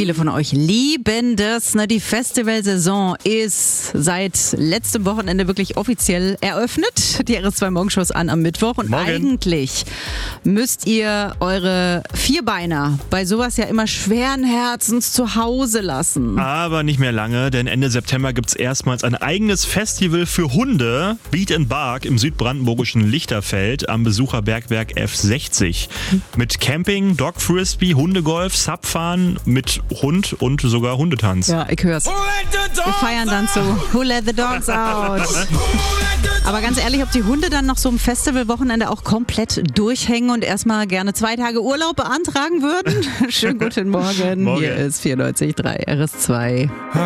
Viele von euch lieben das. Die Festivalsaison ist seit letztem Wochenende wirklich offiziell eröffnet. Die RS2 Morgenshows an am Mittwoch. Und eigentlich müsst ihr eure Vierbeiner bei sowas ja immer schweren Herzens zu Hause lassen. Aber nicht mehr lange, denn Ende September gibt es erstmals ein eigenes Festival für Hunde, Beat and Bark, im südbrandenburgischen Lichterfeld am Besucherbergwerk F60. Mit Camping, Dog Frisbee, Hundegolf, Subfahren mit Hund und sogar Hundetanz. Ja, ich hör's. Wir feiern dann so Who Let the Dogs Out. Aber ganz ehrlich, ob die Hunde dann noch so im Festivalwochenende auch komplett durchhängen und erstmal gerne 2 Tage Urlaub beantragen würden? Schönen guten Morgen. Hier ist 94.3 RS2.